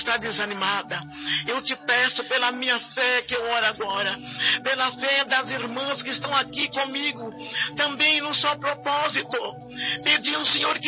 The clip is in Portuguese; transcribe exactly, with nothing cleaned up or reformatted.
está desanimada, eu te peço pela minha fé que eu oro agora, pela fé das irmãs que estão aqui comigo, também no só propósito, pedir ao Senhor que